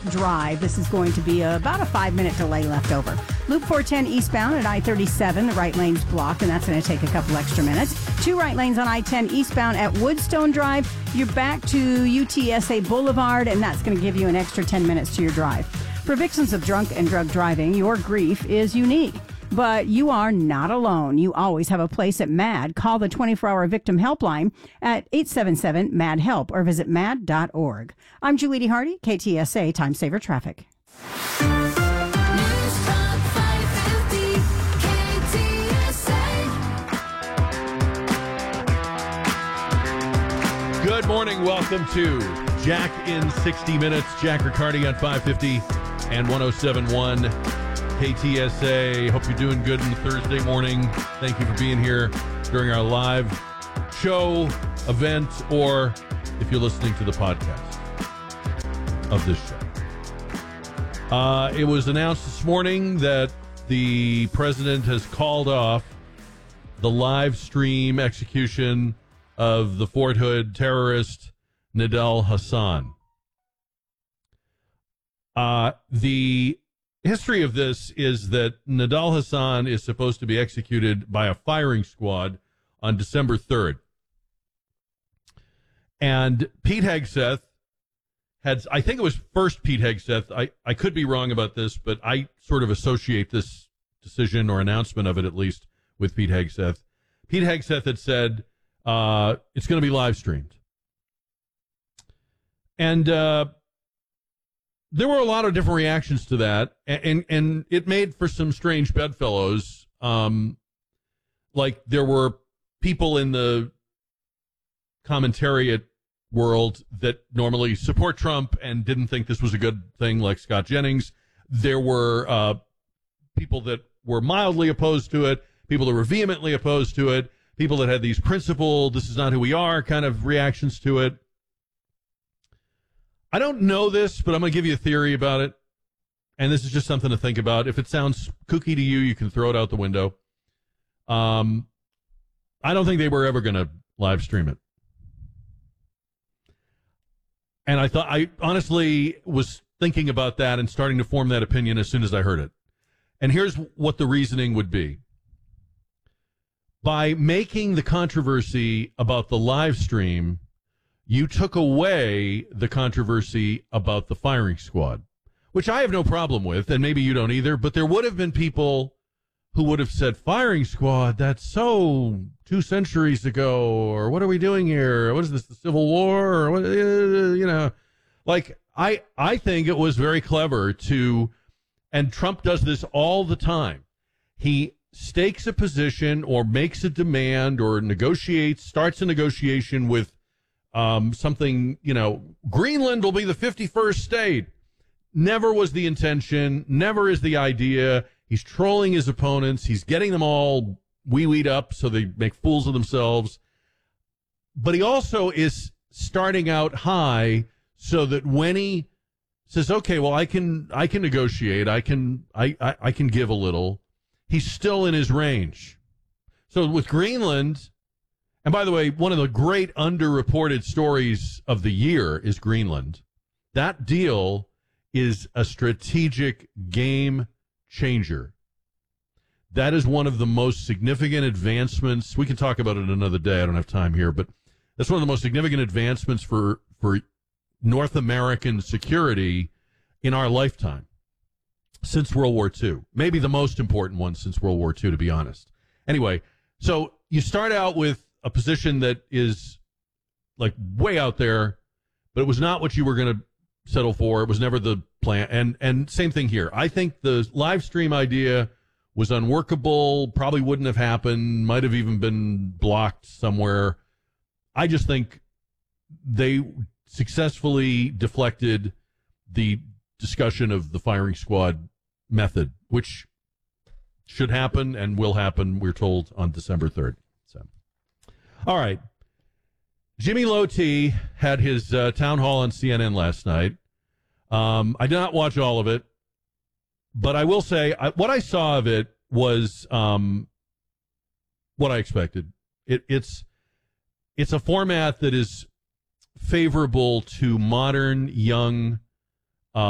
drive. This is going to be about a 5-minute delay left over. Loop 410 eastbound at I-37, the right lane's blocked, and that's going to take a couple extra minutes. 2 right lanes on I-10 eastbound at Woodstone Drive. You're back to UTSA Boulevard, and that's going to give you an extra 10 minutes to your drive. For victims of drunk and drug driving, your grief is unique. But you are not alone. You always have a place at MAD. Call the 24-hour victim helpline at 877-MAD-HELP or visit mad.org. I'm Julie Hardy, KTSA Time Saver Traffic. News Talk 550 KTSA. Good morning. Welcome to Jack in 60 Minutes. Jack Riccardi on 550 and 107.1 KTSA. Hope you're doing good on Thursday morning. Thank you for being here during our live show, event, or if you're listening to the podcast of this show. It was announced this morning that the president has called off the live stream execution of the Fort Hood terrorist Nidal Hasan. The history of this is that Nidal Hasan is supposed to be executed by a firing squad on December 3rd. And Pete Hegseth had, I think it was first Pete Hegseth. I could be wrong about this, but I sort of associate this decision or announcement of it, at least, with Pete Hegseth. Pete Hegseth had said it's going to be live streamed. And there were a lot of different reactions to that, and it made for some strange bedfellows. Like there were people in the commentariat world that normally support Trump and didn't think this was a good thing, like Scott Jennings. There were people that were mildly opposed to it, people that were vehemently opposed to it, people that had these principled, this is not who we are kind of reactions to it. I don't know this, but I'm going to give you a theory about it. And this is just something to think about. If it sounds kooky to you, you can throw it out the window. I don't think they were ever going to live stream it. And I honestly was thinking about that and starting to form that opinion as soon as I heard it. And here's what the reasoning would be. By making the controversy about the live stream, you took away the controversy about the firing squad, which I have no problem with, and maybe you don't either, but there would have been people who would have said, firing squad, that's so 2 centuries ago, or what are we doing here? What is this, the Civil War? Or what, like, I think it was very clever to, and Trump does this all the time. He stakes a position or makes a demand or negotiates, starts a negotiation with something, Greenland will be the 51st state. Never was the intention, never is the idea. He's trolling his opponents. He's getting them all wee-weed up so they make fools of themselves. But he also is starting out high so that when he says, okay, well, I can negotiate, I can give a little, he's still in his range. So with Greenland, and by the way, one of the great underreported stories of the year is Greenland. That deal is a strategic game changer. That is one of the most significant advancements. We can talk about it another day. I don't have time here, but that's one of the most significant advancements for North American security in our lifetime since World War II. Maybe the most important one since World War II, to be honest. Anyway, so you start out with a position that is like way out there, but it was not what you were going to settle for. It was never the plan. And same thing here. I think the live stream idea was unworkable, probably wouldn't have happened, might have even been blocked somewhere. I just think they successfully deflected the discussion of the firing squad method, which should happen and will happen, we're told, on December 3rd. So, all right. Jimmy Lote had his town hall on CNN last night. I did not watch all of it, but I will say what I saw of it was what I expected. It's a format that is favorable to modern, young